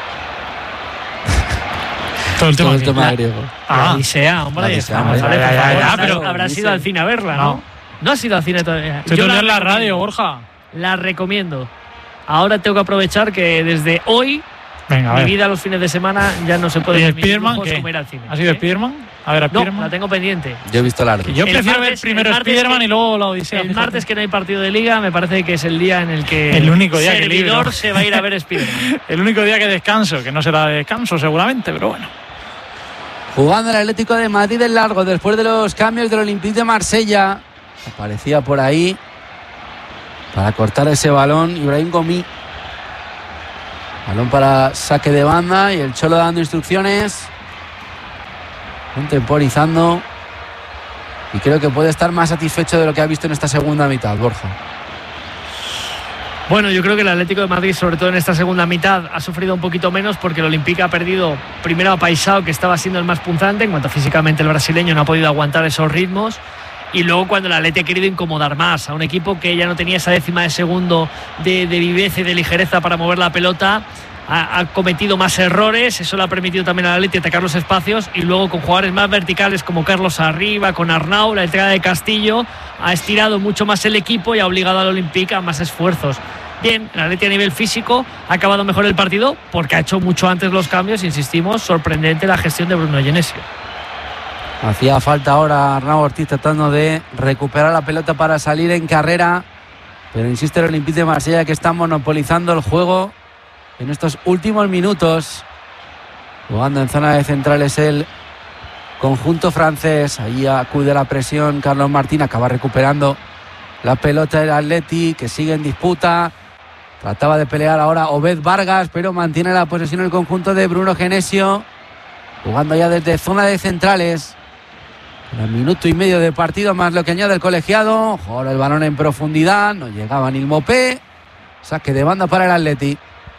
Todo el tema, todo el que- tema la- griego. Ah, La Odisea, hombre. La Odisea, vamos hombre. a ver, Ya, por ya, favor. ya, Habrá- pero- Habrás ido al cine a verla, ¿no? No. No has ido al cine todavía. Estoy Yo todo el día en la recomiendo. radio, Borja. La recomiendo. Ahora tengo que aprovechar que desde hoy Venga, a mi ver. vida los fines de semana ya no se puede ¿Y permitir Spiderman lujos qué? como ir al cine. ¿Ha sido ¿Eh? Spiderman? A ver, a No, Spiderman. la tengo pendiente. Yo he visto la arte. Yo El prefiero martes- ver primero el martes Spiderman que- y luego la Odisea. El fíjate. martes que no hay partido de liga me parece que es el día en el que El único día que servidor libro. se va a ir a ver Spiderman. El único día que descanso, que no será de descanso seguramente, pero bueno. Jugando el Atlético de Madrid en largo después de los cambios del Olympique de Marsella. Aparecía por ahí para cortar ese balón Ibrahim Gomi. Balón para saque de banda y el Cholo dando instrucciones. Contemporizando. Y creo que puede estar más satisfecho de lo que ha visto en esta segunda mitad, Borja. Bueno, yo creo que el Atlético de Madrid, sobre todo en esta segunda mitad, ha sufrido un poquito menos porque el Olympique ha perdido primero a Paisao, que estaba siendo el más punzante, en cuanto físicamente el brasileño no ha podido aguantar esos ritmos. Y luego cuando el Atleti ha querido incomodar más a un equipo que ya no tenía esa décima de segundo de, de viveza y de ligereza para mover la pelota, ha, ha cometido más errores. Eso le ha permitido también al Atleti atacar los espacios, y luego con jugadores más verticales como Carlos Arriba, con Arnau, la entrega de Castillo, ha estirado mucho más el equipo y ha obligado al Olympique a más esfuerzos. Bien, el Atleti a nivel físico ha acabado mejor el partido porque ha hecho mucho antes los cambios. Insistimos, sorprendente la gestión de Bruno Genesio. Hacía falta ahora Arnau Ortiz tratando de recuperar la pelota para salir en carrera. Pero insiste el Olympique de Marsella que está monopolizando el juego en estos últimos minutos. Jugando en zona de centrales el conjunto francés. Ahí acude la presión Carlos Martín. Acaba recuperando la pelota del Atleti, que sigue en disputa. Trataba de pelear ahora Obed Vargas, pero mantiene la posesión el conjunto de Bruno Genesio. Jugando ya desde zona de centrales. Un minuto y medio de partido más lo que añade el colegiado. Ahora el balón en profundidad. No llegaba ni el Mopé. Saque de banda para el Atleti.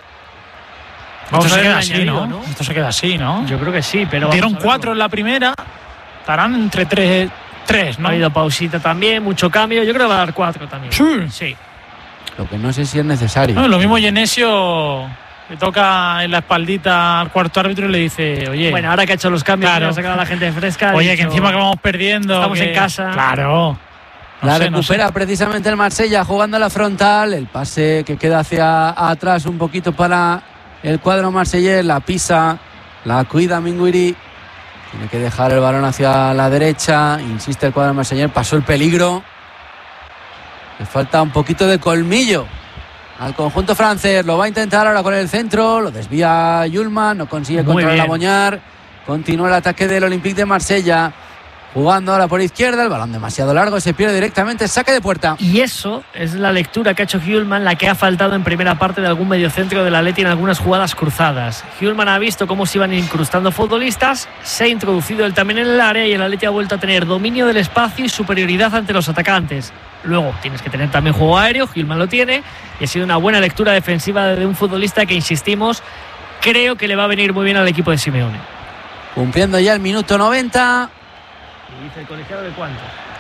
Vamos Esto a se ver queda el así, añadido, ¿no? ¿no? Esto se queda así, ¿no? Yo creo que sí, pero Dieron vamos a cuatro en verlo. la primera. Estarán entre tres, tres, ¿no? Ha habido pausita también, mucho cambio. Yo creo que va a dar cuatro también. Sí. Sí. Lo que no sé si es necesario. No, lo mismo Genesio le toca en la espaldita al cuarto árbitro y le dice, oye, Bueno, ahora que ha hecho los cambios, Claro. ha sacado a la gente fresca. ha oye, dicho, que encima que vamos perdiendo. estamos que- en casa. Claro. No La sé, no recupera sé. precisamente el Marsella jugando a la frontal. El pase que queda hacia atrás un poquito para el cuadro marsellés. La pisa, la cuida Minguiri. Tiene que dejar el balón hacia la derecha. Insiste el cuadro marsellés. Pasó el peligro. Le falta un poquito de colmillo al conjunto francés. Lo va a intentar ahora con el centro. Lo desvía Yulman. No consigue Muy controlar a bien. Boñar. Continúa el ataque del Olympique de Marsella. Jugando ahora por izquierda, el balón demasiado largo, se pierde directamente, saque de puerta. Y eso es la lectura que ha hecho Hjulman, la que ha faltado en primera parte de algún mediocentro del Atleti en algunas jugadas cruzadas. Hjulman ha visto cómo se iban incrustando futbolistas, se ha introducido él también en el área y el Atleti ha vuelto a tener dominio del espacio y superioridad ante los atacantes. Luego tienes que tener también juego aéreo, Hjulman lo tiene, y ha sido una buena lectura defensiva de un futbolista que, insistimos, creo que le va a venir muy bien al equipo de Simeone. Cumpliendo ya el minuto noventa. ¿Y dice el colegiado de cuánto?